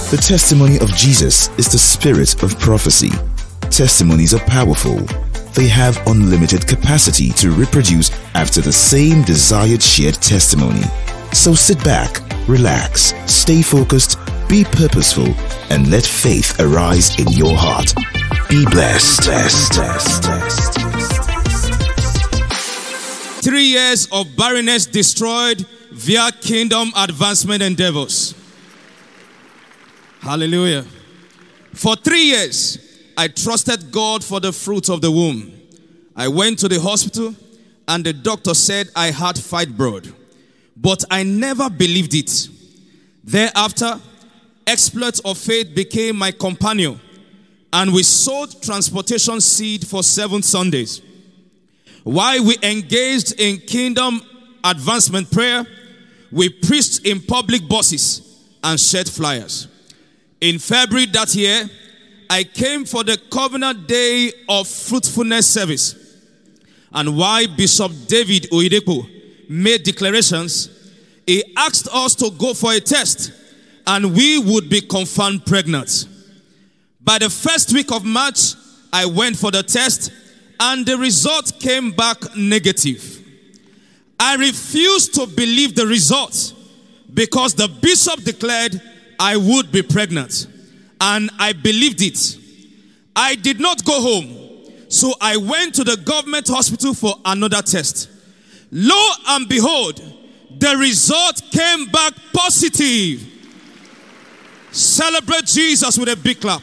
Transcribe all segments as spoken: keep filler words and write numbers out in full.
The testimony of Jesus is the spirit of prophecy. Testimonies are powerful. They have unlimited capacity to reproduce after the same desired shared testimony. So sit back, relax, stay focused, be purposeful, and let faith arise in your heart. Be blessed. blessed, blessed, blessed. Three years of barrenness destroyed via kingdom advancement endeavors. Hallelujah. For three years, I trusted God for the fruit of the womb. I went to the hospital and the doctor said I had fibroid, but I never believed it. Thereafter, exploits of faith became my companion, and we sowed transportation seed for seven Sundays. While we engaged in kingdom advancement prayer, we preached in public buses and shared flyers. In February that year, I came for the Covenant Day of Fruitfulness service. And while Bishop David Oyedepo made declarations, he asked us to go for a test and we would be confirmed pregnant. By the first week of March, I went for the test and the result came back negative. I refused to believe the result because the bishop declared I would be pregnant, and I believed it. I did not go home, so I went to the government hospital for another test. Lo and behold, the result came back positive. Celebrate Jesus with a big clap.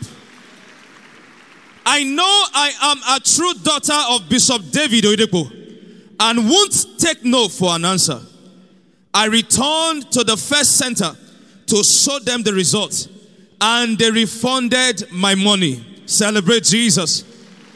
I know I am a true daughter of Bishop David Oyedepo and won't take no for an answer. I returned to the first center to show them the results, and they refunded my money. Celebrate Jesus.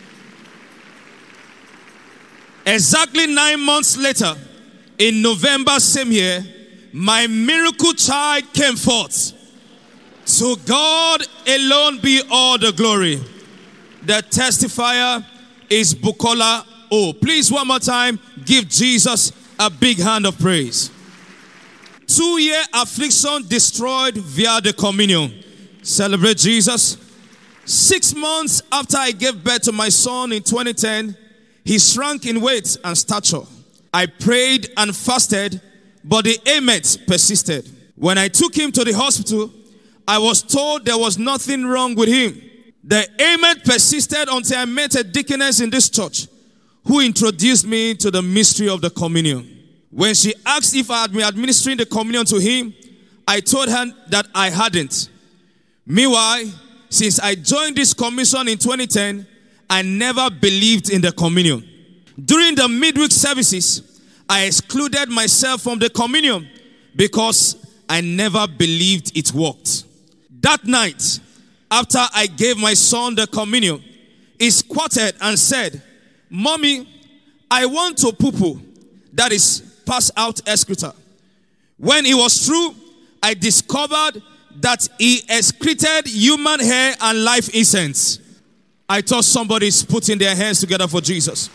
Exactly nine months later, in November same year, my miracle child came forth. To God alone be all the glory. The testifier is Bukola O. Please, one more time, give Jesus a big hand of praise. Two-year affliction destroyed via the communion. Celebrate Jesus. Six months after I gave birth to my son in twenty ten, he shrank in weight and stature. I prayed and fasted, but the ailment persisted. When I took him to the hospital, I was told there was nothing wrong with him. The ailment persisted until I met a deaconess in this church who introduced me to the mystery of the communion. When she asked if I had been administering the communion to him, I told her that I hadn't. Meanwhile, since I joined this commission in twenty ten, I never believed in the communion. During the midweek services, I excluded myself from the communion because I never believed it worked. That night, after I gave my son the communion, he squatted and said, "Mommy, I want to poo-poo." That is, pass out excreta. When it was true, I discovered that he excreted human hair and life essence. I thought somebody's putting their hands together for Jesus.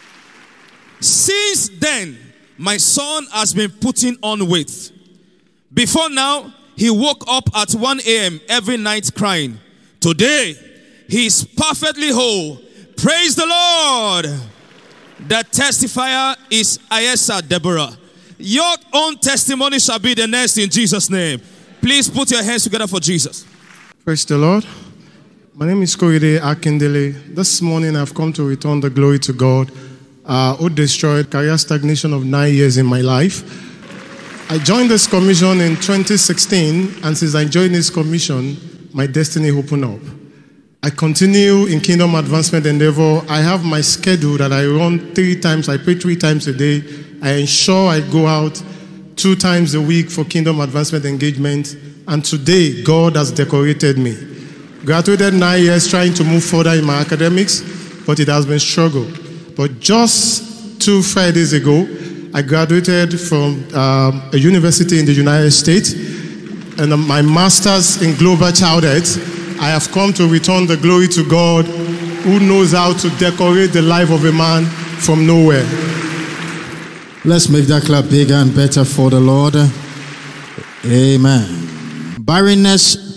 Since then, my son has been putting on weight. Before now, he woke up at one a.m. every night crying. Today, he is perfectly whole. Praise the Lord. The testifier is Ayesa Deborah. Your own testimony shall be the next in Jesus' name. Please put your hands together for Jesus. Praise the Lord. My name is Korede Akindele. This morning I've come to return the glory to God uh, who destroyed career stagnation of nine years in my life. I joined this commission in twenty sixteen, and since I joined this commission, my destiny opened up. I continue in Kingdom Advancement Endeavor. I have my schedule that I run three times. I pray three times a day. I ensure I go out two times a week for Kingdom Advancement engagement. And today, God has decorated me. Graduated nine years trying to move further in my academics, but it has been struggle. But just two Fridays ago, I graduated from um, a university in the United States, and uh, my master's in global child health. I have come to return the glory to God who knows how to decorate the life of a man from nowhere. Let's make that clap bigger and better for the Lord. Amen. Barrenness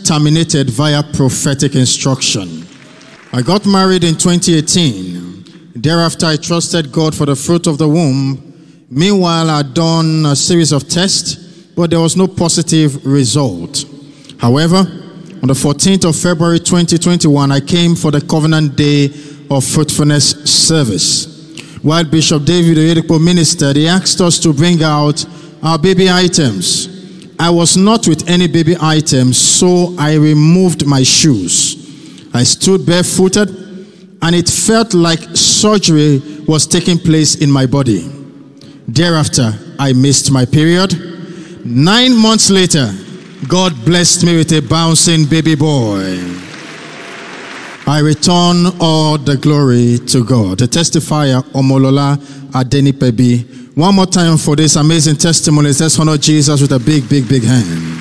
terminated via prophetic instruction. I got married in twenty eighteen. Thereafter, I trusted God for the fruit of the womb. Meanwhile, I'd done a series of tests, but there was no positive result. However, on the fourteenth of February twenty twenty-one, I came for the Covenant Day of Fruitfulness service. While Bishop David Oyedepo ministered, he asked us to bring out our baby items. I was not with any baby items, so I removed my shoes. I stood barefooted, and it felt like surgery was taking place in my body. Thereafter, I missed my period. Nine months later, God blessed me with a bouncing baby boy. I return all the glory to God. The testifier, Omolola Adenipebi. One more time for this amazing testimony. Let's honor Jesus with a big, big, big hand.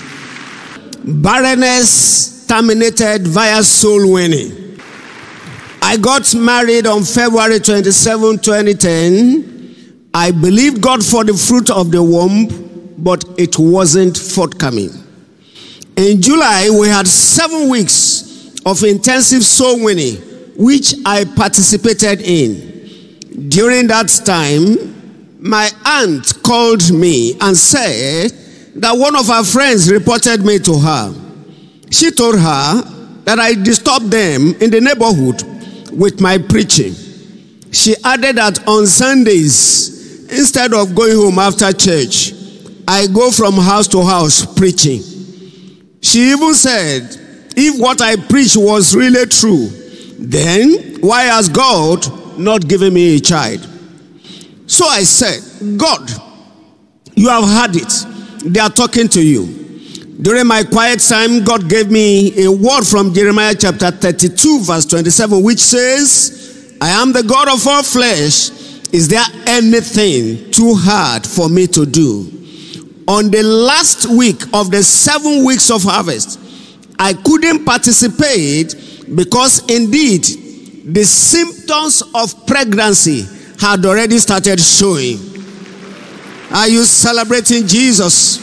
Barrenness terminated via soul winning. I got married on February twenty-seventh, twenty ten. I believed God for the fruit of the womb, but it wasn't forthcoming. In July, we had seven weeks of intensive soul winning, which I participated in. During that time, my aunt called me and said that one of her friends reported me to her. She told her that I disturbed them in the neighborhood with my preaching. She added that on Sundays, instead of going home after church, I go from house to house preaching. She even said, if what I preached was really true, then why has God not given me a child? So I said, God, you have heard it. They are talking to you. During my quiet time, God gave me a word from Jeremiah chapter thirty-two, verse twenty-seven, which says, I am the God of all flesh. Is there anything too hard for me to do? On the last week of the seven weeks of harvest, I couldn't participate because indeed the symptoms of pregnancy had already started showing. Are you celebrating Jesus?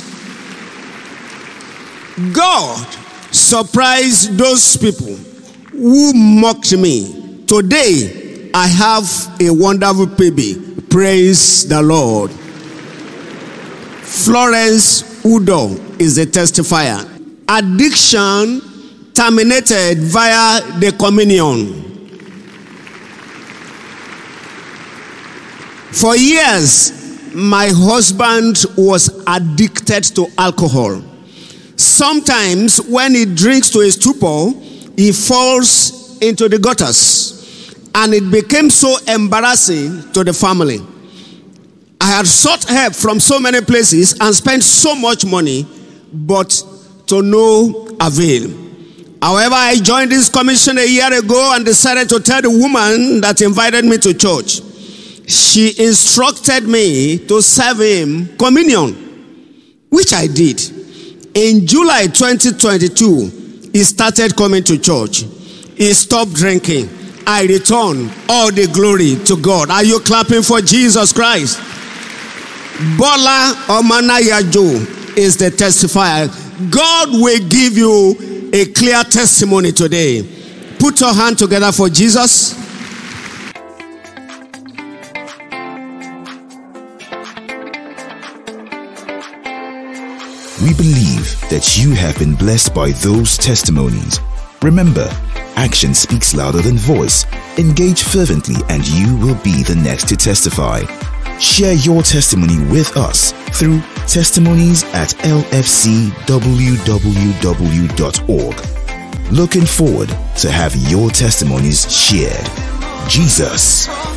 God surprised those people who mocked me. Today, I have a wonderful baby. Praise the Lord. Florence Udo is the testifier. Addiction terminated via the communion. For years, my husband was addicted to alcohol. Sometimes when he drinks to a stupor, he falls into the gutters, and it became so embarrassing to the family. I had sought help from so many places and spent so much money, but to no avail. However, I joined this commission a year ago and decided to tell the woman that invited me to church. She instructed me to serve him communion, which I did. In July twenty twenty-two, he started coming to church. He stopped drinking. I return all the glory to God. Are you clapping for Jesus Christ? Bola Omanayajo is the testifier. God will give you a clear testimony today. Put your hand together for Jesus. We believe that you have been blessed by those testimonies. Remember, action speaks louder than voice. Engage fervently and you will be the next to testify. Share your testimony with us through testimonies at l f c w w w dot org. Looking forward to have your testimonies shared. Jesus